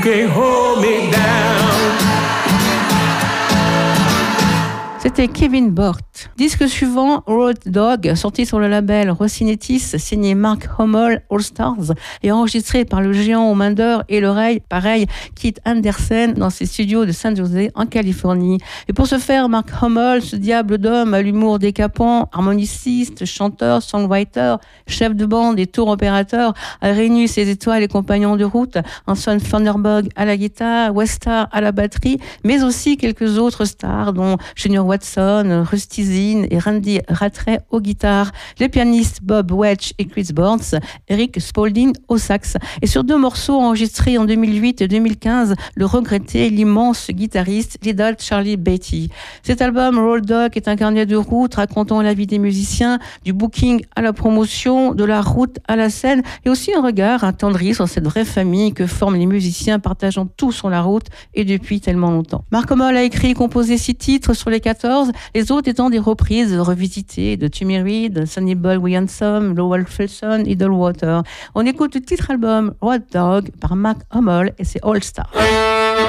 can't hold me down. C'était Kevin Bort. Disque suivant, Road Dog, sorti sur le label Rocinettis, signé Mark Hummel All Stars et enregistré par le géant aux mains d'or et l'oreille, pareil, Keith Anderson, dans ses studios de San Jose, en Californie. Et pour ce faire, Mark Hummel, ce diable d'homme à l'humour décapant, harmoniciste, chanteur, songwriter, chef de bande et tour opérateur, a réuni ses étoiles et compagnons de route, Anson Thunderbug à la guitare, Westar à la batterie, mais aussi quelques autres stars, dont Junior Watson, Rusty Zinn et Randy Rattray aux guitares, les pianistes Bob Welch et Chris Burns, Eric Spaulding au sax. Et sur 2 morceaux enregistrés en 2008 et 2015, le regretté, l'immense guitariste Little Charlie Beatty. Cet album, Road Dog, est un carnet de route racontant la vie des musiciens, du booking à la promotion, de la route à la scène, et aussi un regard attendri sur cette vraie famille que forment les musiciens partageant tout sur la route et depuis tellement longtemps. Mark Hummel a écrit et composé 6 titres sur les 14, les autres étant des reprises revisitées de Jimmy Reed, Sonny Boy Williamson, Lowell Fulson, Idlewater. On écoute le titre album Road Dog par Mark Hummel et ses All Stars.